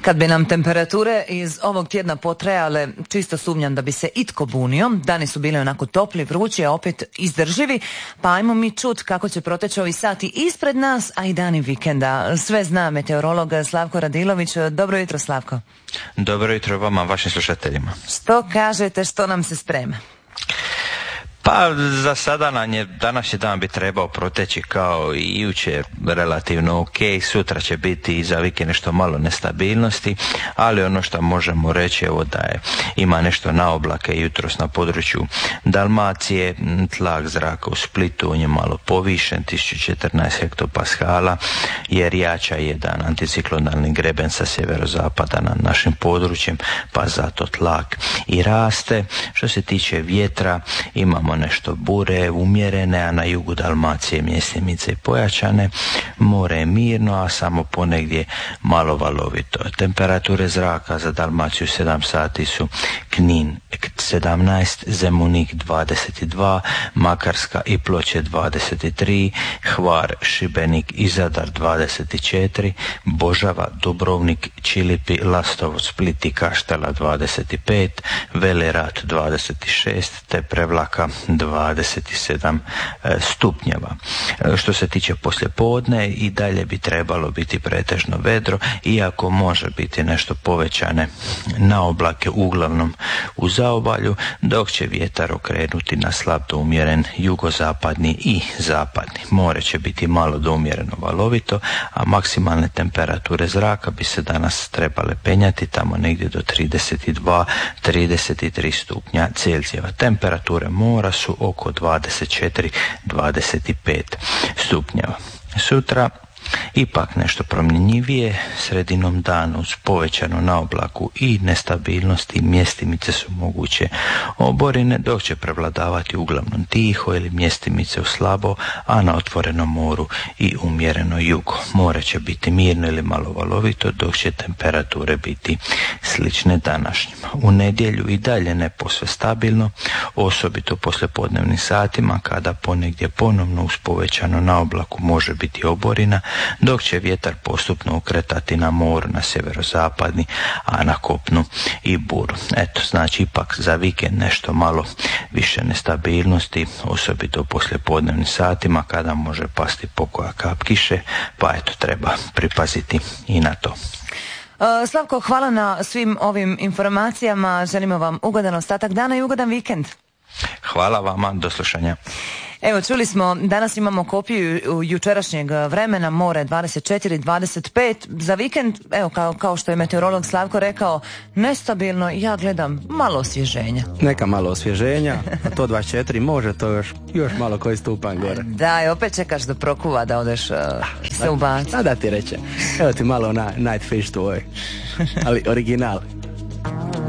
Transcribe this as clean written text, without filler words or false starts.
Kad bi nam temperature iz ovog tjedna potrajale, čisto sumnjam da bi se itko bunio. Dani su bili onako topli, vrući, a opet izdrživi. Pa ajmo mi čut kako će proteći ovi sati ispred nas, a i dani vikenda. Sve zna meteorolog Slavko Radilović. Dobro jutro, Slavko. Dobro jutro vama, vašim slušateljima. Što kažete, što nam se sprema? Pa za sada današnji dan bi trebao proteći kao i jučer relativno ok, sutra će biti i za vikend nešto malo nestabilnosti, ali ono što možemo reći evo da ima nešto na oblake jutros na području Dalmacije, tlak zraka u Splitu on je malo povišen, 1014 hektopashala, jer jača jedan anticiklonalni greben sa sjeverozapada nad našim područjem, pa zato tlak i raste. Što se tiče vjetra, imamo nešto bure umjerene, a na jugu Dalmacije mjestimice pojačane. More je mirno, a samo ponegdje malo valovito. Temperature zraka za Dalmaciju 7 sati su Knin 17, Zemunik 22, Makarska i Ploče 23, Hvar, Šibenik i Zadar 24, Božava, Dubrovnik, Čilipi, Lastovo, Split i Kaštela 25, Velerat 26 te Prevlaka 27 stupnjeva. Što se tiče poslijepodne, i dalje bi trebalo biti pretežno vedro, iako može biti nešto povećane na oblake uglavnom u zaobalju, dok će vjetar okrenuti na slab do umjeren jugozapadni i zapadni. More će biti malo do umjereno valovito, a maksimalne temperature zraka bi se danas trebale penjati tamo negdje do 32-33 stupnja Celzijeva. Temperature mora su oko 24-25 stupnjeva. Sutra ipak nešto promjenjivije, sredinom dana uz povećanu naoblaku i nestabilnosti mjestimice su moguće oborine, dok će prevladavati uglavnom tiho ili mjestimice u slabo, a na otvorenom moru i umjereno jugo. More će biti mirno ili malo valovito, dok će temperature biti slične današnjima. U nedjelju i dalje ne posve stabilno, osobito poslijepodnevnim satima, kada ponegdje ponovno uz povećanu naoblaku može biti oborina, dok će vjetar postupno ukretati na moru, na sjeverozapadni, a na kopnu i buru. Eto, znači ipak za vikend nešto malo više nestabilnosti, osobito u poslijepodnevnim satima kada može pasti pokoja kap kiše, pa eto, treba pripaziti i na to. Slavko, hvala na svim ovim informacijama, želimo vam ugodan ostatak dana i ugodan vikend. Hvala vama, do slušanja. Evo, čuli smo, danas imamo kopiju jučerašnjeg vremena, more 24-25, za vikend, evo, kao što je meteorolog Slavko rekao, nestabilno, ja gledam malo osvježenja. Neka malo osvježenja, a to 24 može, to još malo koji stupanj gore. Da, i opet čekaš da prokuva, da odeš se ubaciti. Da ti reče, evo ti malo na Night Fish tvoj, ali original.